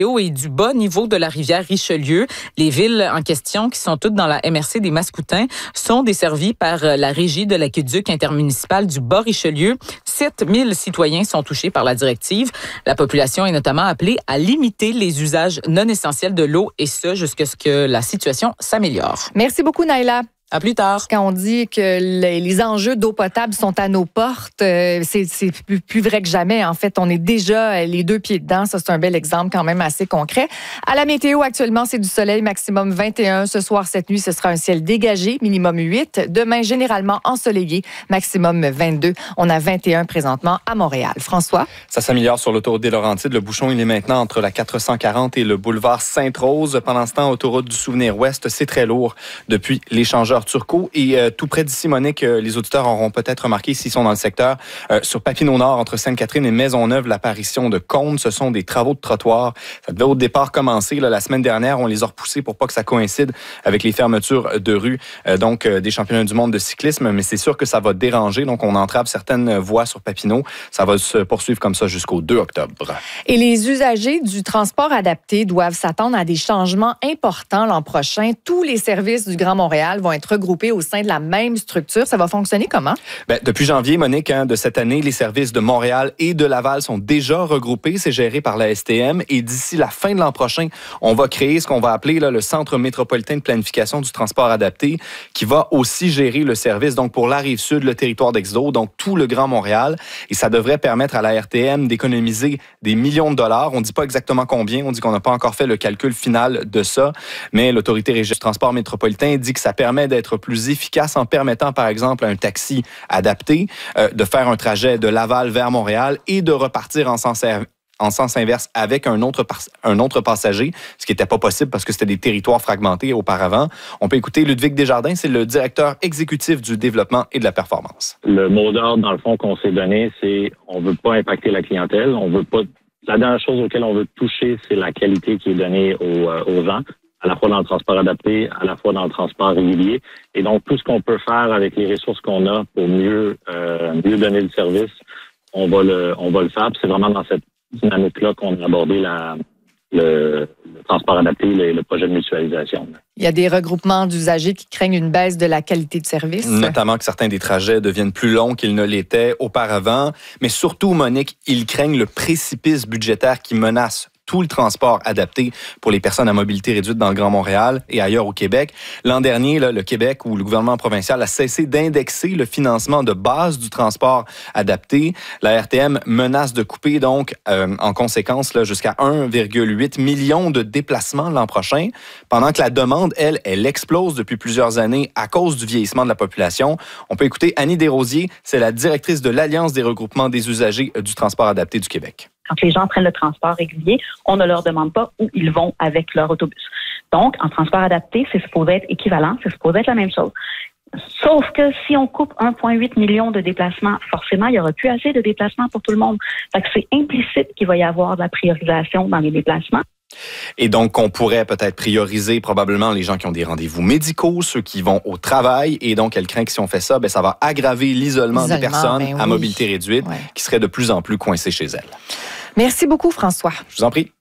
et du bas niveau de la rivière Richelieu. Les villes en question, qui sont toutes dans la MRC des Mascoutins, sont desservies par la régie de l'aqueduc intermunicipal du Bas-Richelieu. 7000 citoyens sont touchés par la directive. La population est notamment appelée à limiter les usages non essentiels de l'eau et ce, jusqu'à ce que la situation s'améliore. Merci beaucoup, Naila. À plus tard. Quand on dit que les enjeux d'eau potable sont à nos portes, c'est plus vrai que jamais. En fait, on est déjà les deux pieds dedans. Ça, c'est un bel exemple quand même assez concret. À la météo, actuellement, c'est du soleil, maximum 21. Ce soir, cette nuit, ce sera un ciel dégagé, minimum 8. Demain, généralement ensoleillé, maximum 22. On a 21 présentement à Montréal. François? Ça s'améliore sur l'autoroute des Laurentides. Le bouchon, il est maintenant entre la 440 et le boulevard Sainte-Rose. Pendant ce temps, autoroute du Souvenir-Ouest, c'est très lourd depuis l'échangeur Turcot et tout près d'ici, Monique, les auditeurs auront peut-être remarqué s'ils sont dans le secteur, sur Papineau-Nord, entre Sainte-Catherine et Maisonneuve, l'apparition de cônes. Ce sont des travaux de trottoir. Ça devait au départ commencer la semaine dernière. On les a repoussés pour pas que ça coïncide avec les fermetures de rue, des championnats du monde de cyclisme, mais c'est sûr que ça va déranger. Donc, on entrave certaines voies sur Papineau. Ça va se poursuivre comme ça jusqu'au 2 octobre. Et les usagers du transport adapté doivent s'attendre à des changements importants l'an prochain. Tous les services du Grand Montréal vont être regroupés au sein de la même structure. Ça va fonctionner comment? Depuis janvier, Monique, de cette année, les services de Montréal et de Laval sont déjà regroupés. C'est géré par la STM. Et d'ici la fin de l'an prochain, on va créer ce qu'on va appeler le Centre métropolitain de planification du transport adapté, qui va aussi gérer le service donc pour la Rive-Sud, le territoire d'Exdo, donc tout le Grand Montréal. Et ça devrait permettre à la RTM d'économiser des millions de dollars. On ne dit pas exactement combien. On dit qu'on n'a pas encore fait le calcul final de ça. Mais l'Autorité régionale du transport métropolitain dit que ça permet d'être plus efficace en permettant, par exemple, à un taxi adapté de faire un trajet de Laval vers Montréal et de repartir en sens inverse avec un autre passager, ce qui n'était pas possible parce que c'était des territoires fragmentés auparavant. On peut écouter Ludwig Desjardins, c'est le directeur exécutif du développement et de la performance. Le mot d'ordre, dans le fond, qu'on s'est donné, c'est on veut pas impacter la clientèle, on veut pas. La dernière chose auquel on veut toucher, c'est la qualité qui est donnée aux gens, à la fois dans le transport adapté, à la fois dans le transport régulier. Et donc, tout ce qu'on peut faire avec les ressources qu'on a pour mieux donner le service, on va le faire. Puis c'est vraiment dans cette dynamique-là qu'on a abordé le transport adapté et le projet de mutualisation. Il y a des regroupements d'usagers qui craignent une baisse de la qualité de service. Notamment que certains des trajets deviennent plus longs qu'ils ne l'étaient auparavant. Mais surtout, Monique, ils craignent le précipice budgétaire qui menace tout le transport adapté pour les personnes à mobilité réduite dans le Grand Montréal et ailleurs au Québec. L'an dernier, le Québec ou le gouvernement provincial a cessé d'indexer le financement de base du transport adapté. La RTM menace de couper donc en conséquence jusqu'à 1,8 million de déplacements l'an prochain, pendant que la demande, elle explose depuis plusieurs années à cause du vieillissement de la population. On peut écouter Annie Desrosiers, c'est la directrice de l'Alliance des regroupements des usagers du transport adapté du Québec. Quand les gens prennent le transport régulier, on ne leur demande pas où ils vont avec leur autobus. Donc, en transport adapté, c'est supposé être équivalent, c'est supposé être la même chose. Sauf que si on coupe 1,8 million de déplacements, forcément, il n'y aura plus assez de déplacements pour tout le monde. Fait que c'est implicite qu'il va y avoir de la priorisation dans les déplacements. Et donc, on pourrait peut-être prioriser probablement les gens qui ont des rendez-vous médicaux, ceux qui vont au travail. Et donc, elle craint que si on fait ça, ça va aggraver l'isolement des personnes à mobilité réduite qui seraient de plus en plus coincées chez elles. Merci beaucoup, François. Je vous en prie.